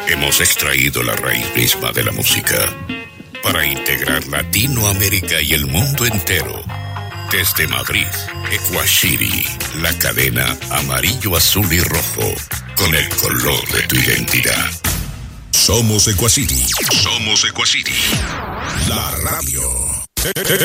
Hemos extraído la raíz misma de la música para integrar Latinoamérica y el mundo entero. Desde Madrid, Ecuashiri, la cadena amarillo, azul y rojo, con el color de tu identidad. Somos Ecuashiri. Somos Ecuashiri. La radio.